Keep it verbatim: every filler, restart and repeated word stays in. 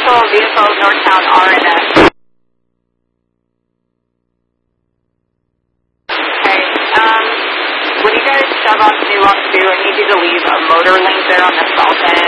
commercial vehicle, northbound R N S. Okay, um, when you guys shove onto New Lock two, I need you to leave a motor link there on the south end.